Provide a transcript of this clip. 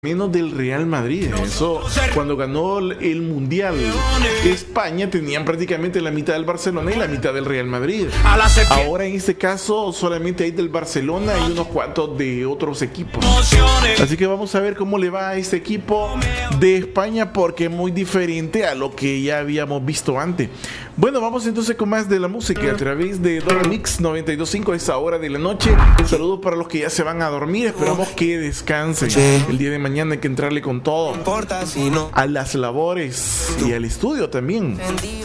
menos del Real Madrid. Eso, cuando ganó el Mundial España, tenían prácticamente la mitad del Barcelona y la mitad del Real Madrid. Ahora en este caso solamente hay del Barcelona y unos cuantos de otros equipos. Así que vamos a ver cómo le va a este equipo de España, porque es muy diferente a lo que ya habíamos visto antes. Bueno, vamos entonces con más de la música a través de Dora Mix 92.5 a esta hora de la noche. Saludos para los que ya se van a dormir. Esperamos que descansen. El día de mañana hay que entrarle con todo a las labores y al estudio también.